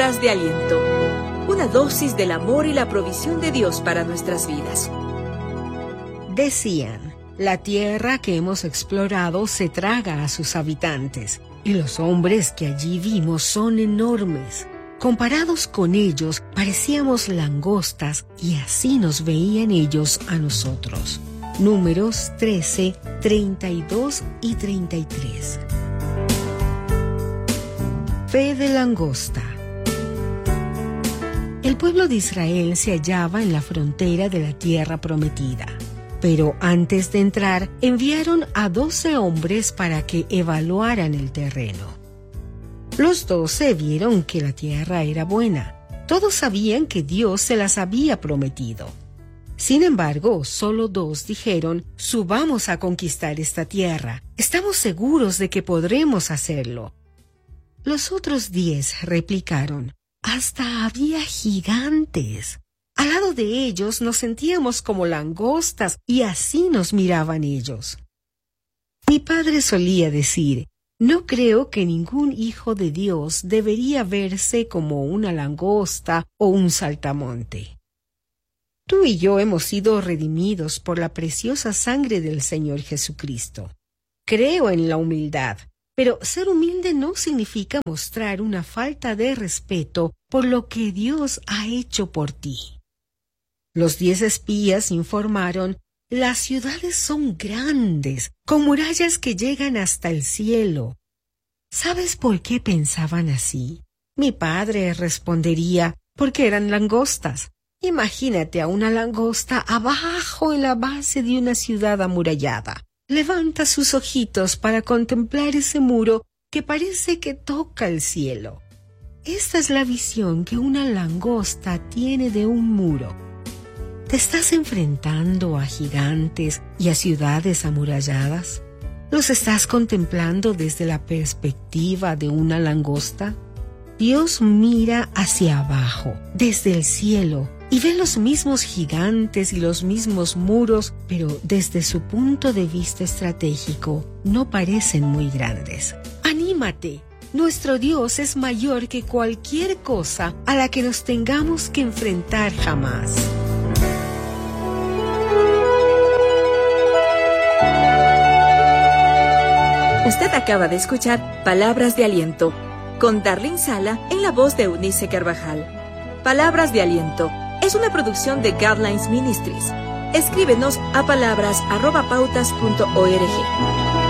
Palabras de aliento. Una dosis del amor y la provisión de Dios para nuestras vidas. Decían, la tierra que hemos explorado se traga a sus habitantes, y los hombres que allí vimos son enormes. Comparados con ellos, parecíamos langostas, y así nos veían ellos a nosotros. Números 13, 32 y 33. Fe de langosta. El pueblo de Israel se hallaba en la frontera de la tierra prometida. Pero antes de entrar, enviaron a 12 hombres para que evaluaran el terreno. Los 12 vieron que la tierra era buena. Todos sabían que Dios se las había prometido. Sin embargo, solo 2 dijeron, subamos a conquistar esta tierra. Estamos seguros de que podremos hacerlo. Los otros 10 replicaron, hasta había gigantes. Al lado de ellos nos sentíamos como langostas y así nos miraban ellos. Mi padre solía decir, no creo que ningún hijo de Dios debería verse como una langosta o un saltamonte. Tú y yo hemos sido redimidos por la preciosa sangre del Señor Jesucristo. Creo en la humildad, pero ser humilde no significa mostrar una falta de respeto por lo que Dios ha hecho por ti. Los 10 espías informaron, las ciudades son grandes, con murallas que llegan hasta el cielo. ¿Sabes por qué pensaban así? Mi padre respondería, porque eran langostas. Imagínate a una langosta abajo en la base de una ciudad amurallada. Levanta sus ojitos para contemplar ese muro que parece que toca el cielo. Esta es la visión que una langosta tiene de un muro. ¿Te estás enfrentando a gigantes y a ciudades amuralladas? ¿Los estás contemplando desde la perspectiva de una langosta? Dios mira hacia abajo, desde el cielo, y ve los mismos gigantes y los mismos muros, pero desde su punto de vista estratégico no parecen muy grandes. ¡Anímate! Nuestro Dios es mayor que cualquier cosa a la que nos tengamos que enfrentar jamás. Usted acaba de escuchar Palabras de Aliento, con Darlene Sala en la voz de Eunice Carvajal. Palabras de Aliento es una producción de Guidelines Ministries. Escríbenos a palabras@pautas.org.